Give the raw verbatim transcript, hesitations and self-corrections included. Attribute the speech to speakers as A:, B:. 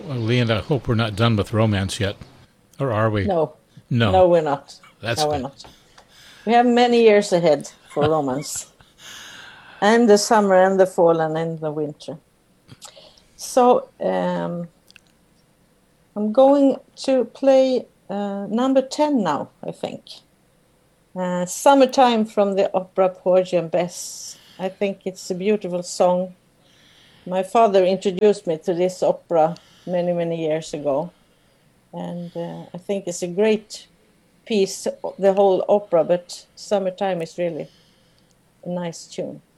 A: Well, Leon, I hope we're not done with romance yet. Or are we?
B: No,
A: No.
B: no, we're not.
A: That's
B: no, we're
A: good.
B: not. We have many years ahead for romance. And the summer and the fall and in the winter. So um, I'm going to play uh, number ten now, I think. Uh, Summertime from the opera Porgy and Bess. I think it's a beautiful song. My father introduced me to this opera many, many years ago. And uh, I think it's a great piece, the whole opera, but Summertime is really a nice tune.